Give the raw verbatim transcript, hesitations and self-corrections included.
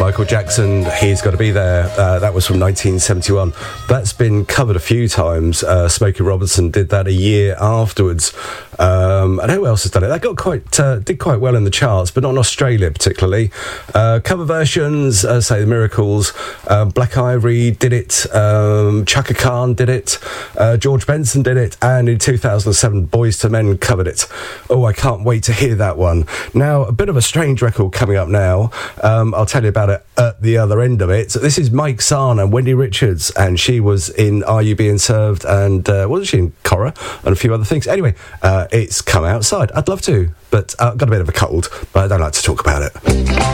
Michael Jackson, He's Got to Be There. Uh, that was from nineteen seventy-one. That's been covered a few times. Uh, Smokey Robinson did that a year afterwards. Um, and who else has done it? That got quite uh, did quite well in the charts, but not in Australia particularly. Uh, cover versions, uh, say the Miracles, uh, Black Ivory did it, um, Chaka Khan did it, uh, George Benson did it, and in two thousand seven, Boyz two Men covered it. Oh, I can't wait to hear that one. Now, a bit of a strange record coming up now. Um, I'll tell you about it at the other end of it. So this is Mike Zahn and Wendy Richards, and she was in Are You Being Served, and uh, wasn't she in Cora and a few other things? Anyway, uh, it's Come Outside. I'd love to, but I've got a bit of a cold, but I don't like to talk about it.